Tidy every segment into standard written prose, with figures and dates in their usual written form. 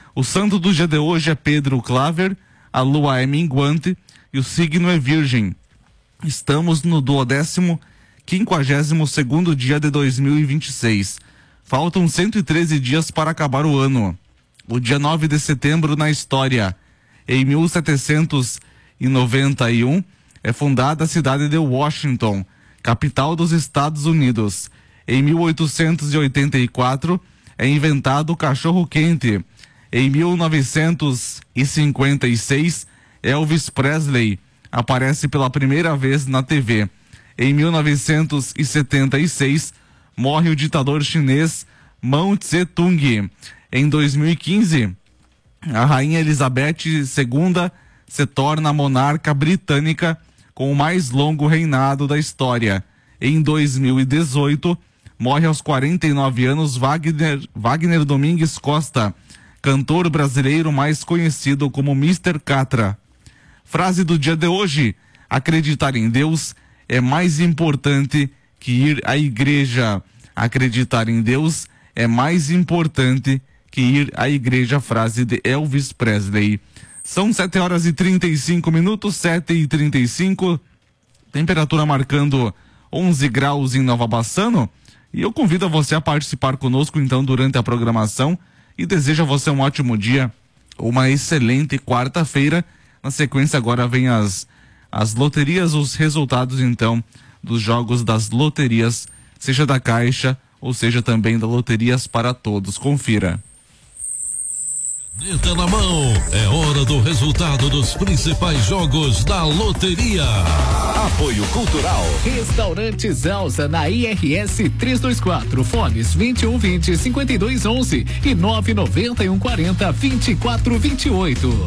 O santo do dia de hoje é Pedro Claver, a lua é minguante e o signo é virgem. Estamos no 52º dia de 2026. Faltam 113 dias para acabar o ano. O dia 9 de setembro na história. Em 1791, é fundada a cidade de Washington, capital dos Estados Unidos. Em 1884, é inventado o cachorro-quente. Em 1956, Elvis Presley aparece pela primeira vez na TV. Em 1976, morre o ditador chinês Mao Tse-tung. Em 2015, a rainha Elizabeth II se torna a monarca britânica com o mais longo reinado da história. Em 2018, morre aos 49 anos Wagner Domingues Costa, cantor brasileiro mais conhecido como Mr. Catra. Frase do dia de hoje: acreditar em Deus é mais importante que ir à igreja. Acreditar em Deus é mais importante que ir à igreja. Frase de Elvis Presley. São 7h35, 7h35, temperatura marcando 11 graus em Nova Bassano, e eu convido você a participar conosco então durante a programação e desejo a você um ótimo dia, uma excelente quarta-feira. Na sequência agora vem as loterias, os resultados então dos jogos das loterias, seja da Caixa ou seja também da Loterias para Todos. Confira. Caneta na mão, é hora do resultado dos principais jogos da loteria. Apoio Cultural. Restaurante Zalsa na IRS 324, fones 2120-5211 e 99140-2428.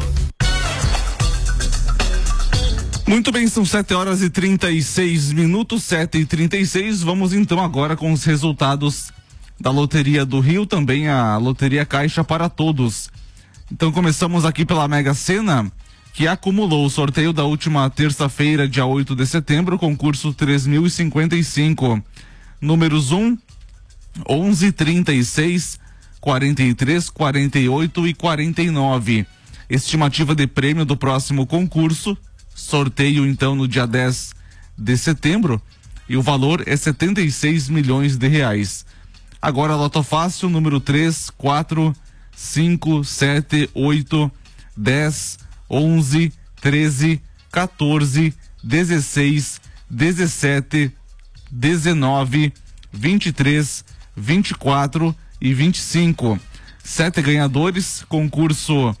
Muito bem, são 7h36, 7h36. Vamos então agora com os resultados da Loteria do Rio, também a Loteria Caixa para Todos. Então começamos aqui pela Mega Sena, que acumulou o sorteio da última terça-feira, dia 8 de setembro, concurso 3.055. Números 1, 11, 36, 43, 48 e 49. Estimativa de prêmio do próximo concurso, sorteio então no dia 10 de setembro, e o valor é 76 milhões de reais. Agora Loto Fácil, número 3, 4, 5, 7, 8, 10, 11, 13, 14, 16, 17, 19, 23, 24 e 25. 7 ganhadores, concurso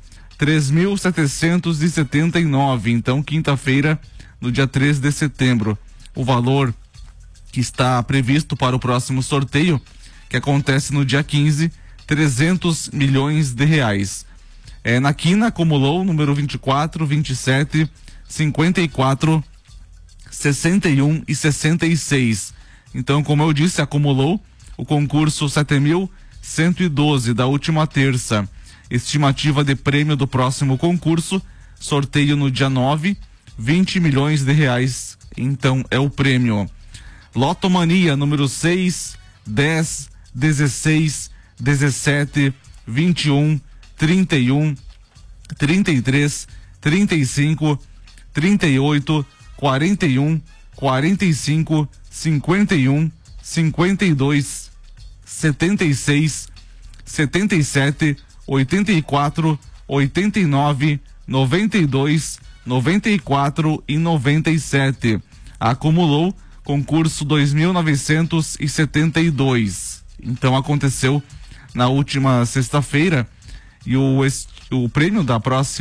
3.779. Então, quinta-feira, no dia 3 de setembro. O valor que está previsto para o próximo sorteio, que acontece no dia 15, 300 milhões de reais. Na quina acumulou número 24, 27, 54, 61 e 66. Então, como eu disse, acumulou o concurso 7.112 da última terça. Estimativa de prêmio do próximo concurso, sorteio no dia 9, 20 milhões de reais. Então é o prêmio. Lotomania, número 6, 10, 16, 17, 21, 31, 33, 35, 38, 41, 45, 51, 52, 76, 77, 84, 89, 92, 94 e 97. Acumulou concurso 2.972. Então aconteceu na última sexta-feira, e o prêmio do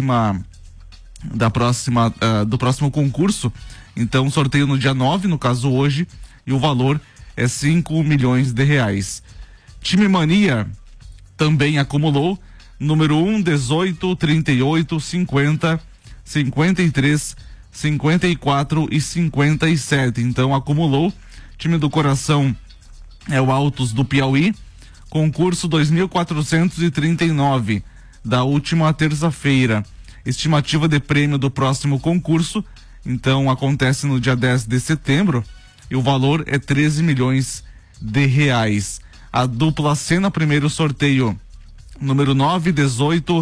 próximo concurso, então sorteio no dia 9, no caso hoje, e o valor é 5 milhões de reais. Time Mania também acumulou número 1, 18, 38, 50, 53, 54 e 57. Então acumulou. Time do coração é o Altos do Piauí, concurso 2.439 da última terça-feira. Estimativa de prêmio do próximo concurso, então acontece no dia 10 de setembro, e o valor é 13 milhões de reais. A dupla Sena, primeiro sorteio, número 9, 18,